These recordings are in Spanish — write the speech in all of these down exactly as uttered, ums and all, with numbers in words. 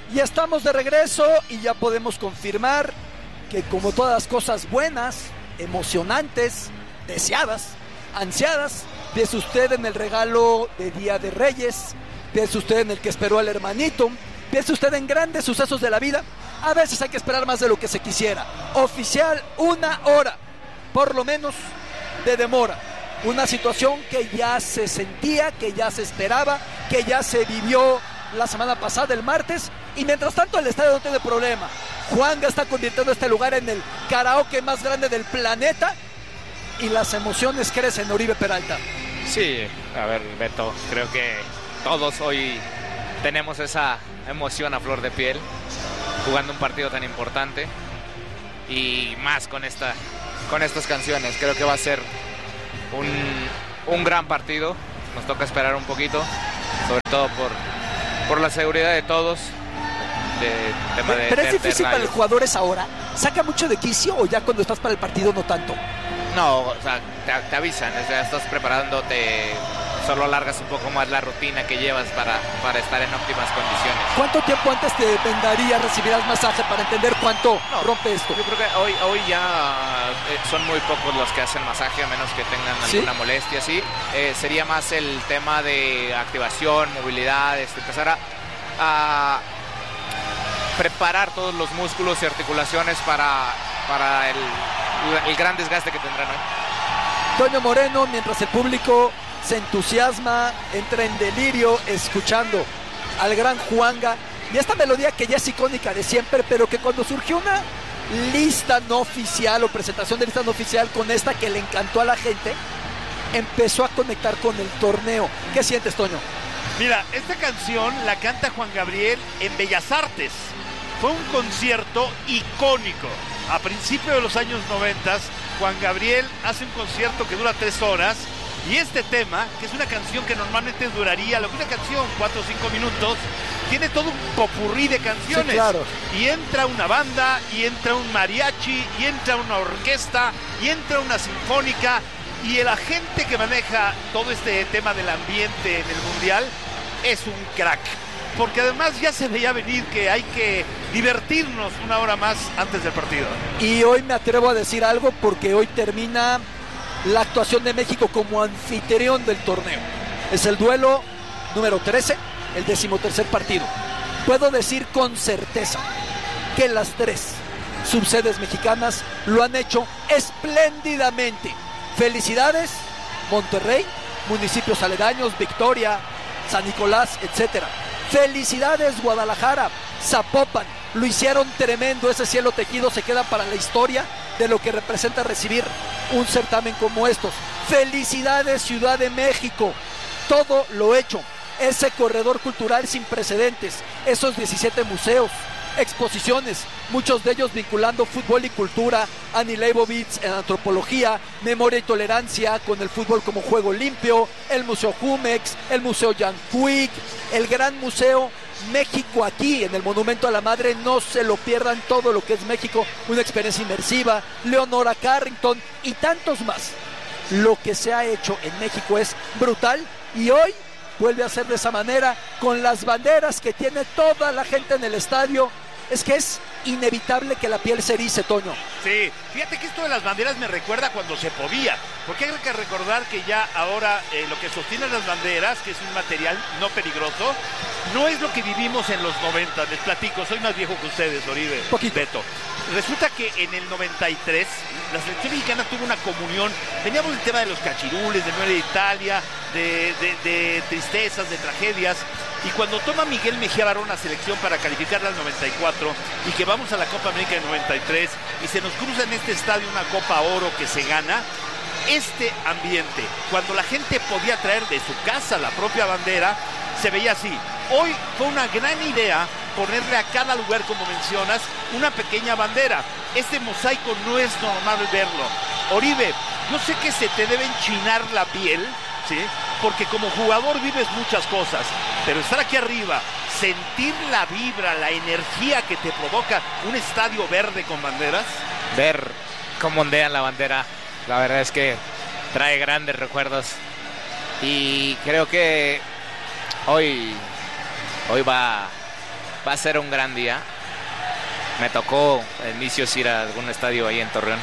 Ya estamos de regreso y ya podemos confirmar que, como todas las cosas buenas, emocionantes, deseadas, ansiadas, piensa usted en el regalo de Día de Reyes, piensa usted en el que esperó al hermanito, piensa usted en grandes sucesos de la vida. A veces hay que esperar más de lo que se quisiera. Oficial, una hora, por lo menos, de demora. Una situación que ya se sentía, que ya se esperaba, que ya se vivió la semana pasada, el martes, y mientras tanto el estadio no tiene problema. Juanga está convirtiendo este lugar en el karaoke más grande del planeta y las emociones crecen, Oribe Peralta. Sí, a ver, Beto, creo que todos hoy tenemos esa emoción a flor de piel jugando un partido tan importante y más con esta con estas canciones. Creo que va a ser un, un gran partido. Nos toca esperar un poquito, sobre todo por, por la seguridad de todos. De, tema de, Pero de, es difícil de para los jugadores ahora. ¿Saca mucho de quicio o ya cuando estás para el partido no tanto? No, o sea, te, te avisan, o sea, estás preparándote, solo alargas un poco más la rutina que llevas para, para estar en óptimas condiciones. ¿Cuánto tiempo antes te vendaría recibir el masaje para entender cuánto no, rompe esto? Yo creo que hoy, hoy ya eh, son muy pocos los que hacen masaje, a menos que tengan alguna ¿Sí? molestia, ¿sí? Eh, sería más el tema de activación, movilidad, este, empezar a, a preparar todos los músculos y articulaciones para, para el, el gran desgaste que tendrán hoy. Toño Moreno, mientras el público se entusiasma, entra en delirio escuchando al gran Juanga y esta melodía que ya es icónica de siempre, pero que cuando surgió una lista no oficial o presentación de lista no oficial con esta que le encantó a la gente, empezó a conectar con el torneo. ¿Qué sientes, Toño? Mira, esta canción la canta Juan Gabriel en Bellas Artes. Fue un concierto icónico. A principios de los años noventa, Juan Gabriel hace un concierto que dura tres horas y este tema, que es una canción que normalmente duraría, lo que una canción, cuatro o cinco minutos, tiene todo un popurrí de canciones. Sí, claro. Y entra una banda, y entra un mariachi, y entra una orquesta, y entra una sinfónica, y la gente que maneja todo este tema del ambiente en el Mundial es un crack. Porque además ya se veía venir que hay que divertirnos una hora más antes del partido. Y hoy me atrevo a decir algo porque hoy termina la actuación de México como anfitrión del torneo. Es el duelo número trece, el decimotercer partido. Puedo decir con certeza que las tres subsedes mexicanas lo han hecho espléndidamente. Felicidades, Monterrey, municipios aledaños, Victoria, San Nicolás, etcétera. Felicidades, Guadalajara, Zapopan, lo hicieron tremendo. Ese cielo tejido se queda para la historia de lo que representa recibir un certamen como estos. Felicidades, Ciudad de México, todo lo hecho, ese corredor cultural sin precedentes, esos diecisiete museos, exposiciones, muchos de ellos vinculando fútbol y cultura, Annie Leibovitz en antropología, memoria y tolerancia con el fútbol como juego limpio, el Museo Jumex, el Museo Jan Puig, el Gran Museo México aquí en el Monumento a la Madre. No se lo pierdan, todo lo que es México, una experiencia inmersiva, Leonora Carrington y tantos más. Lo que se ha hecho en México es brutal y hoy vuelve a ser de esa manera con las banderas que tiene toda la gente en el estadio. Es que es inevitable que la piel se erice, Toño. Sí, fíjate que esto de las banderas me recuerda cuando se podía, porque hay que recordar que ya ahora eh, lo que sostienen las banderas, que es un material no peligroso, no es lo que vivimos en los noventa. Les platico, soy más viejo que ustedes, Oribe, Poquito. Beto. Resulta que en el noventa y tres la selección mexicana tuvo una comunión. Veníamos del tema de los cachirules, del nueve de Italia, de, de, de tristezas, de tragedias. Y cuando toma Miguel Mejía Barón la selección para calificar al noventa y cuatro y que vamos a la Copa América del noventa y tres y se nos cruza en este estadio una Copa Oro que se gana, este ambiente, cuando la gente podía traer de su casa la propia bandera, se veía así. Hoy fue una gran idea ponerle a cada lugar, como mencionas, una pequeña bandera. Este mosaico no es normal verlo. Oribe, yo sé que se te debe enchinar la piel, ¿sí? Porque como jugador vives muchas cosas, pero estar aquí arriba, sentir la vibra, la energía que te provoca un estadio verde con banderas. Ver cómo ondean la bandera, la verdad es que trae grandes recuerdos y creo que hoy, hoy va, va a ser un gran día. Me tocó a inicios ir a algún estadio ahí en Torreón.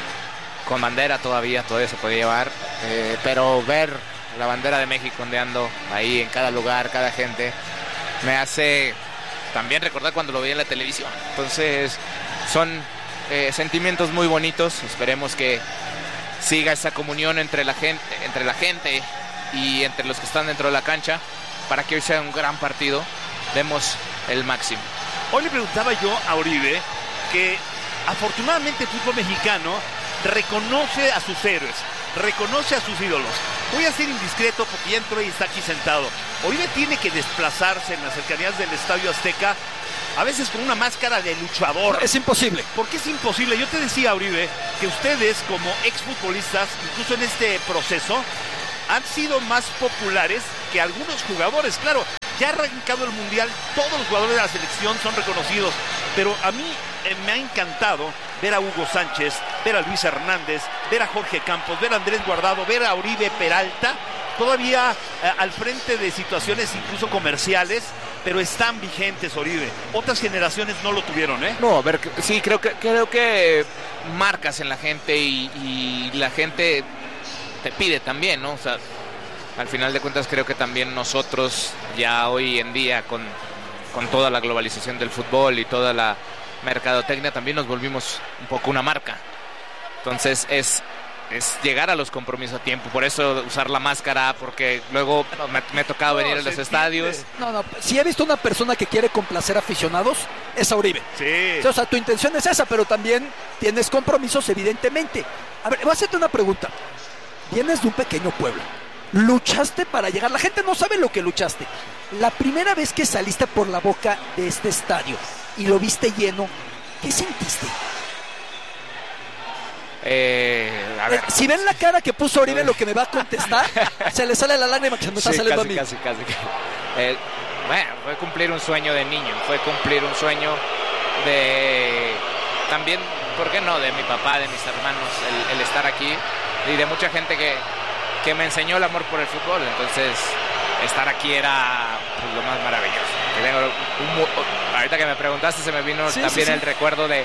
Con bandera todavía, todavía se podía llevar. Eh, pero ver la bandera de México ondeando ahí en cada lugar, cada gente, me hace también recordar cuando lo veía en la televisión. Entonces, son eh, sentimientos muy bonitos. Esperemos que siga esa comunión entre la gente, entre la gente y entre los que están dentro de la cancha, para que hoy sea un gran partido. Demos el máximo. Hoy le preguntaba yo a Oribe que afortunadamente el fútbol mexicano reconoce a sus héroes, reconoce a sus ídolos. Voy a ser indiscreto porque ya entró y está aquí sentado. Oribe tiene que desplazarse en las cercanías del Estadio Azteca, a veces con una máscara de luchador. Es imposible. ¿Por qué es imposible? Yo te decía, Oribe, que ustedes como exfutbolistas, incluso en este proceso, han sido más populares que algunos jugadores. Claro, ya ha arrancado el Mundial, todos los jugadores de la selección son reconocidos, pero a mí eh, me ha encantado ver a Hugo Sánchez, ver a Luis Hernández, ver a Jorge Campos, ver a Andrés Guardado, ver a Oribe Peralta, todavía eh, al frente de situaciones incluso comerciales, pero están vigentes, Oribe. Otras generaciones no lo tuvieron, ¿eh? No, a ver, sí, creo que, creo que marcas en la gente y, y la gente te pide también, ¿no? O sea, al final de cuentas creo que también nosotros ya hoy en día con, con toda la globalización del fútbol y toda la mercadotecnia también nos volvimos un poco una marca. Entonces es, es llegar a los compromisos a tiempo, por eso usar la máscara, porque luego me, me ha tocado no, venir a los estadios. No, no, si he visto una persona que quiere complacer aficionados, es a Oribe. Sí. O sea, tu intención es esa, pero también tienes compromisos, evidentemente. A ver, voy a hacerte una pregunta. Vienes de un pequeño pueblo. Luchaste para llegar. La gente no sabe lo que luchaste. La primera vez que saliste por la boca de este estadio y lo viste lleno, ¿qué sentiste? Eh, a ver. Eh, si ven la cara que puso Oribe, lo que me va a contestar, se le sale la lágrima que se me está sí, saliendo casi, a mí. Casi, casi, casi. Eh, bueno, fue cumplir un sueño de niño, fue cumplir un sueño de también, ¿por qué no? De mi papá, de mis hermanos, el, el estar aquí y de mucha gente que que me enseñó el amor por el fútbol. Entonces estar aquí era pues, lo más maravilloso. Que tengo un, ahorita que me preguntaste se me vino sí, también sí, sí. el recuerdo de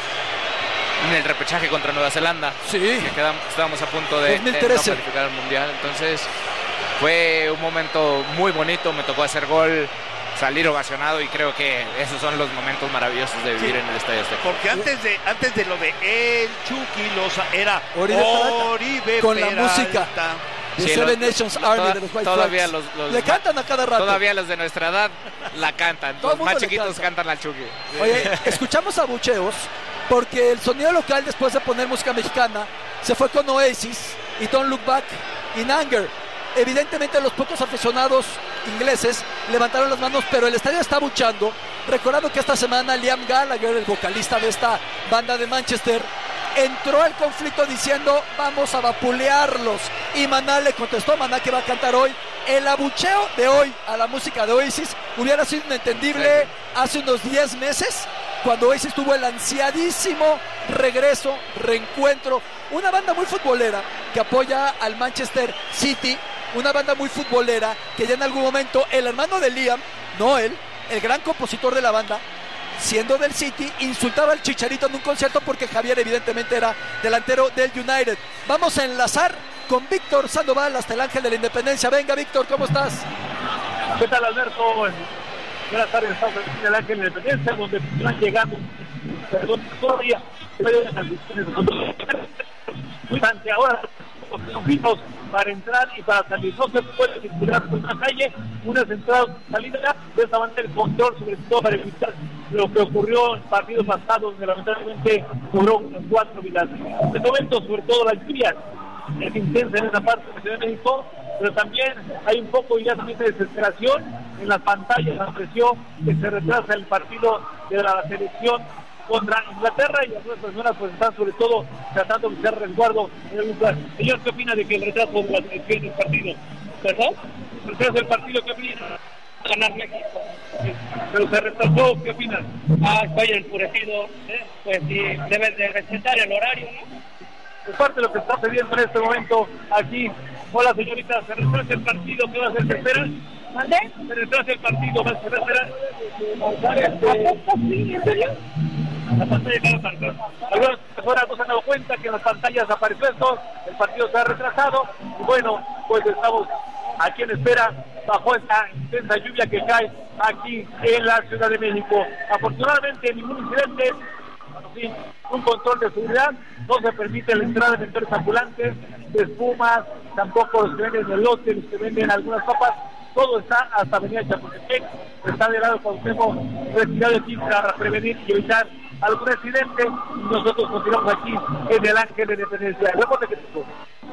en el repechaje contra Nueva Zelanda, sí. que quedamos, estábamos a punto de, de no calificar al mundial. Entonces fue un momento muy bonito, me tocó hacer gol, salir ovacionado, y creo que esos son los momentos maravillosos de vivir sí. en el Estadio Azteca. Porque antes de antes de lo de el Chucky Loza era Oribe, Oribe con Peralta. La música de sí, Seven los, Nations Army toda, de los White todavía los, los, le cantan a cada rato. Todavía los de nuestra edad la cantan. Los más chiquitos canta. cantan al Chucky. Oye, escuchamos abucheos porque el sonido local, después de poner música mexicana, se fue con Oasis y Don't Look Back in Anger. Evidentemente los pocos aficionados ingleses levantaron las manos, pero el estadio está abuchando, recordando que esta semana Liam Gallagher, el vocalista de esta banda de Manchester, entró al conflicto diciendo vamos a vapulearlos, y Maná le contestó, Maná que va a cantar hoy. El abucheo de hoy a la música de Oasis hubiera sido inentendible hace unos diez meses, cuando Oasis tuvo el ansiadísimo regreso, reencuentro, una banda muy futbolera que apoya al Manchester City, una banda muy futbolera que ya en algún momento el hermano de Liam, Noel, el gran compositor de la banda, siendo del City, insultaba al Chicharito en un concierto porque Javier evidentemente era delantero del United. Vamos a enlazar con Víctor Sandoval hasta el Ángel de la Independencia. Venga, Víctor, ¿cómo estás? ¿Qué tal, Alberto? Buenas tardes, estamos en el Ángel de la Independencia, donde están llegando, perdón, todavía durante ahora los para entrar y para salir. No se puede circular por una calle, una entrada salida, de esa manera el control, sobre todo para evitar lo que ocurrió en partidos pasados, donde lamentablemente cobró unos cuatro vidas. De momento, sobre todo la lluvia es intensa en esa parte de Ciudad de México, pero también hay un poco ya también de desesperación en las pantallas, la presión que se retrasa el partido de la selección contra Inglaterra, y algunas personas pues están sobre todo tratando de hacer resguardo en el lugar. Señor, ¿qué opina de que el retraso de la selección del partido? ¿Verdad? El retraso del partido, ¿qué opina? Ganar México. Pero se retrasó, ¿qué opinas? Ah, estoy enfurecido, ¿eh? Pues sí, debes de respetar el horario, ¿no? Es parte de lo que está sucediendo en este momento aquí. Hola, señorita, se retrasa el partido, ¿qué va a hacer? ¿Se esperan? ¿Mande? Se retrasa el partido, va a ser ¿en serio? La pantalla de la pantalla. Algunas personas no se han dado cuenta que en las pantallas apareció esto, el partido se ha retrasado, y bueno, pues estamos aquí en espera bajo esta intensa lluvia que cae aquí en la Ciudad de México. Afortunadamente ningún incidente, sí, un control de seguridad, no se permite la entrada de vendedores ambulantes, de espumas, tampoco los que venden el lote, los que venden algunas papas, todo está hasta Avenida Chapultepec, está de lado Cuauhtémoc, retirado aquí para prevenir y evitar algún accidente, y nosotros continuamos aquí en el Ángel de Independencia. Reporte que te...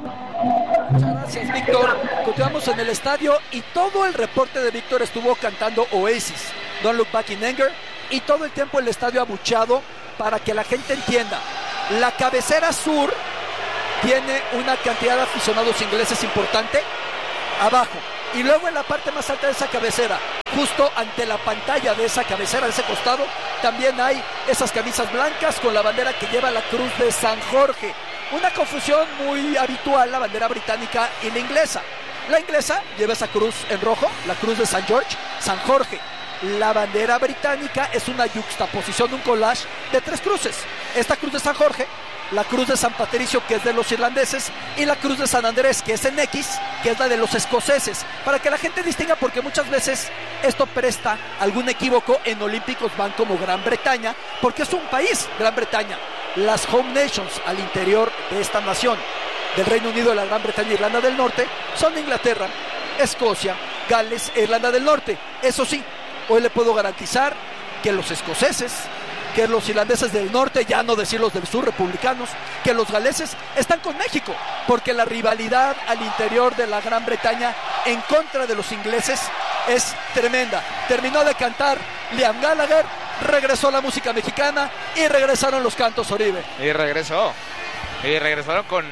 Muchas gracias, Víctor. Continuamos en el estadio y todo el reporte de Víctor estuvo cantando Oasis, Don't Look Back in Anger, y todo el tiempo el estadio abuchado para que la gente entienda. La cabecera sur tiene una cantidad de aficionados ingleses importante abajo, y luego en la parte más alta de esa cabecera, justo ante la pantalla de esa cabecera, de ese costado, también hay esas camisas blancas con la bandera que lleva la cruz de San Jorge. Una confusión muy habitual, la bandera británica y la inglesa. La inglesa lleva esa cruz en rojo, la cruz de San George, San Jorge. La bandera británica es una yuxtaposición, un collage de tres cruces. Esta cruz de San Jorge, la cruz de San Patricio, que es de los irlandeses, y la cruz de San Andrés, que es en X, que es la de los escoceses, para que la gente distinga, porque muchas veces esto presta algún equívoco. En olímpicos van como Gran Bretaña, porque es un país, Gran Bretaña. Las home nations al interior de esta nación, del Reino Unido, de la Gran Bretaña e Irlanda del Norte, son Inglaterra, Escocia, Gales e Irlanda del Norte. Eso sí, hoy le puedo garantizar que los escoceses, que los irlandeses del norte, ya no decir los del sur, republicanos, que los galeses están con México, porque la rivalidad al interior de la Gran Bretaña en contra de los ingleses es tremenda. Terminó de cantar Liam Gallagher, regresó la música mexicana y regresaron los cantos Oribe. Y regresó, y regresaron con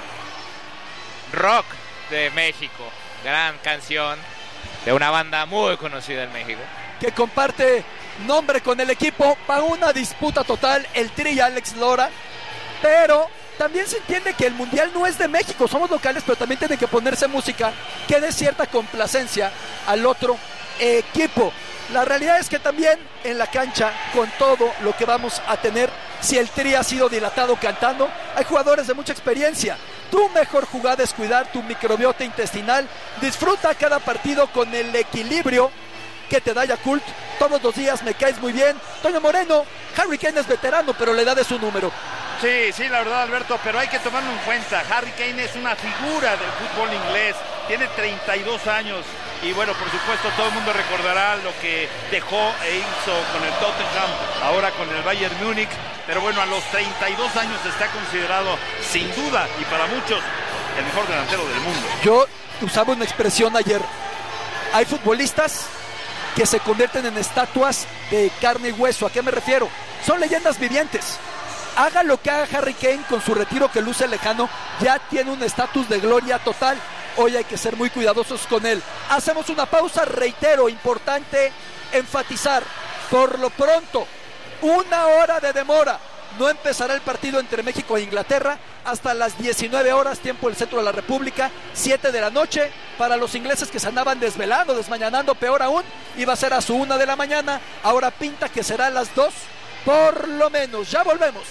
Rock de México, gran canción de una banda muy conocida en México, que comparte nombre con el equipo para una disputa total, el Tri y Alex Lora, pero también se entiende que el mundial no es de México, somos locales, pero también tiene que ponerse música que dé cierta complacencia al otro equipo. La realidad es que también en la cancha, con todo lo que vamos a tener, si el Tri ha sido dilatado cantando, hay jugadores de mucha experiencia. Tu mejor jugada es cuidar tu microbiota intestinal. Disfruta cada partido con el equilibrio que te da Yakult. Todos los días me caes muy bien. Toño Moreno, Harry Kane es veterano, pero la edad es un número. Sí, sí, la verdad, Alberto, pero hay que tomarlo en cuenta. Harry Kane es una figura del fútbol inglés, tiene treinta y dos años y bueno, por supuesto, todo el mundo recordará lo que dejó e hizo con el Tottenham, ahora con el Bayern Múnich, pero bueno, a los treinta y dos años está considerado, sin duda, y para muchos, el mejor delantero del mundo. Yo usaba una expresión ayer, hay futbolistas que se convierten en estatuas de carne y hueso. ¿A qué me refiero? Son leyendas vivientes. Haga lo que haga Harry Kane con su retiro que luce lejano, ya tiene un estatus de gloria total. Hoy hay que ser muy cuidadosos con él. Hacemos una pausa, reitero, importante enfatizar, por lo pronto, una hora de demora. No empezará el partido entre México e Inglaterra hasta las diecinueve horas, tiempo del centro de la República, siete de la noche. Para los ingleses que se andaban desvelando, desmañanando, peor aún, iba a ser a su una de la mañana. Ahora pinta que será a las dos, por lo menos. Ya volvemos.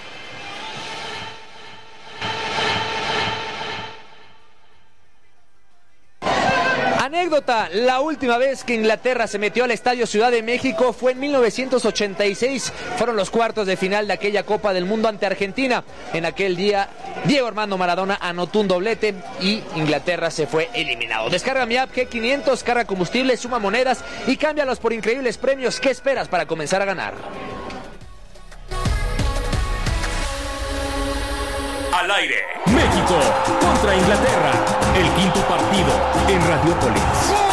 Anécdota, la última vez que Inglaterra se metió al Estadio Ciudad de México fue en mil novecientos ochenta y seis, fueron los cuartos de final de aquella Copa del Mundo ante Argentina. En aquel día, Diego Armando Maradona anotó un doblete y Inglaterra se fue eliminado. Descarga mi app G quinientos, carga combustible, suma monedas y cámbialos por increíbles premios. ¿Qué esperas para comenzar a ganar? Al aire, México contra Inglaterra, el quinto partido en Radiopolis.